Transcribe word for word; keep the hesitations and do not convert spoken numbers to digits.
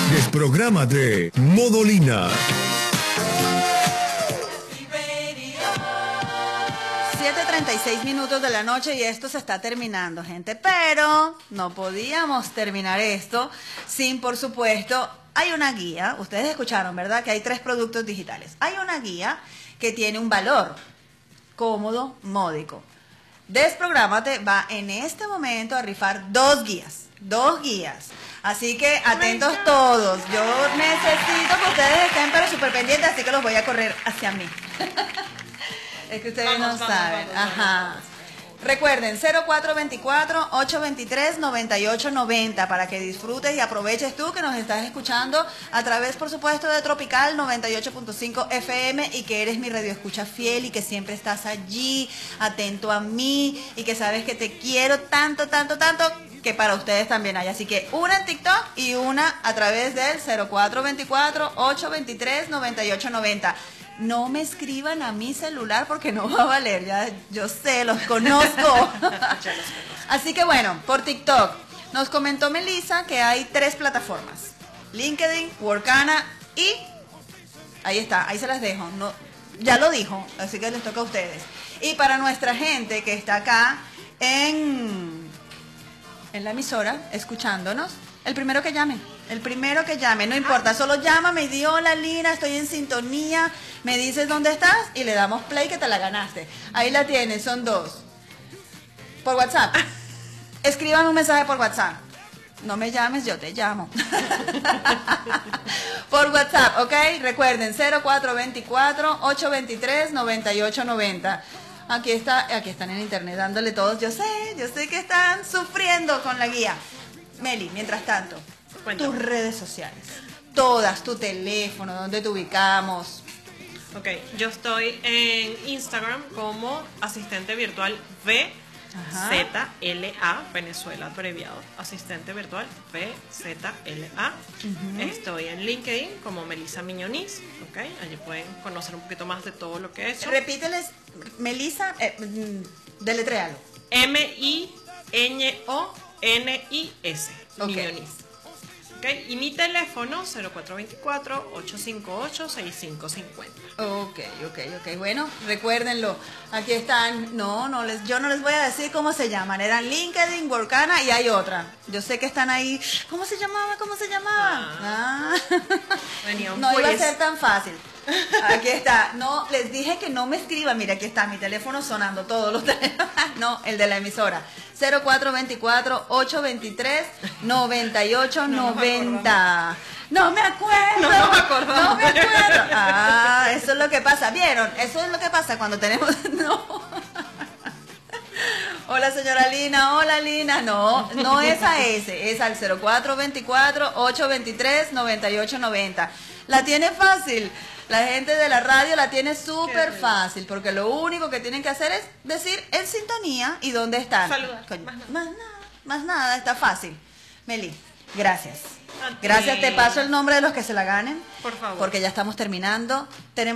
Desprográmate. Modolina. siete treinta y seis minutos de la noche y esto se está terminando, gente. Pero no podíamos terminar esto sin, por supuesto, hay una guía. Ustedes escucharon, ¿verdad? Que hay tres productos digitales. Hay una guía que tiene un valor cómodo, módico. Desprográmate va en este momento a rifar dos guías. Dos guías. Así que atentos todos. Yo necesito que ustedes estén pero súper pendientes, así que los voy a correr hacia mí. Es que ustedes vamos, no vamos, saben. vamos, Ajá. vamos. Recuerden, cero cuatro dos cuatro, ocho dos tres, nueve ocho nueve cero para que disfrutes y aproveches tú que nos estás escuchando a través, por supuesto, de Tropical noventa y ocho punto cinco F M y que eres mi radioescucha fiel y que siempre estás allí, atento a mí y que sabes que te quiero tanto, tanto, tanto, que para ustedes también hay. Así que una en TikTok y una a través del cero cuatro dos cuatro, ocho dos tres, nueve ocho nueve cero. No me escriban a mi celular porque no va a valer, ya yo sé, los conozco. Así que bueno, por TikTok, nos comentó Melissa que hay tres plataformas, LinkedIn, Workana y ahí está, ahí se las dejo, no, ya lo dijo, así que les toca a ustedes. Y para nuestra gente que está acá en, en la emisora, escuchándonos, el primero que llame, el primero que llame, no importa, solo llámame y di hola Lina, estoy en sintonía, me dices dónde estás y le damos play que te la ganaste. Ahí la tienes, son dos. Por WhatsApp. Escríbame un mensaje por WhatsApp. No me llames, yo te llamo. Por WhatsApp, ¿ok? Recuerden, cero cuatro dos cuatro, ocho dos tres, nueve ocho nueve cero. Aquí está, aquí están en internet dándole todos. Yo sé, yo sé que están sufriendo con la guía. Meli, mientras tanto, Cuéntame. tus redes sociales, todas, tu teléfono, dónde te ubicamos. Ok, yo estoy en Instagram como asistente virtual V Z L A, Venezuela abreviado, asistente virtual V Z L A. Uh-huh. Estoy en LinkedIn como Melissa Miñoniz, ok, allí pueden conocer un poquito más de todo lo que he hecho. Repíteles, Melissa, eh, deletréalo. M I N O N I S, okay. Miñoniz. Okay. Y mi teléfono cero cuatro dos cuatro, ocho cinco ocho, seis cinco cinco cero. Ok, ok, ok. Bueno, recuérdenlo. Aquí están. No, no les, yo no les voy a decir cómo se llaman. Eran LinkedIn, Workana y hay otra. Yo sé que están ahí. ¿Cómo se llamaba? ¿Cómo se llamaba? Ah. Ah. Venía un no quiz. iba a ser tan fácil. Aquí está. No, les dije que no me escriban. Mira, aquí está mi teléfono sonando, todos los teléfonos. No, el de la emisora. cero cuatro dos cuatro, ocho dos tres, nueve ocho nueve cero. No me acuerdo. No nos acordamos. No me acuerdo. Ah, eso es lo que pasa. ¿Vieron? Eso es lo que pasa cuando tenemos... No. Hola, señora Lina. Hola, Lina. No, no es a ese. Es al cero cuatro dos cuatro, ocho dos tres, nueve ocho nueve cero. La tiene fácil. La gente de la radio la tiene súper fácil, porque lo único que tienen que hacer es decir en sintonía y dónde están. Saludar. Coño, Más nada. más nada, más nada, está fácil. Meli, gracias. A ti. Gracias, te paso el nombre de los que se la ganen. Por favor. Porque ya estamos terminando. Tenemos